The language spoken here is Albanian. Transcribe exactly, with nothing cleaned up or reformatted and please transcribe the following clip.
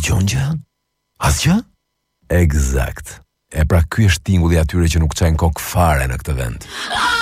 dëgjon gjë? Asgjë? Eksakt. E pra ky është tingulli atyre që nuk çajnë kokë fare në këtë vend.